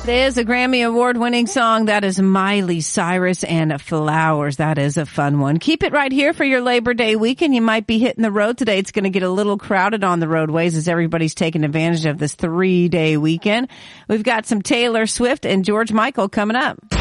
There's a Grammy Award-winning song. That is Miley Cyrus and Flowers. That is a fun one. Keep it right here for your Labor Day weekend. You might be hitting the road today. It's going to get a little crowded on the roadways as everybody's taking advantage of this 3-day weekend. We've got some Taylor Swift and George Michael coming up.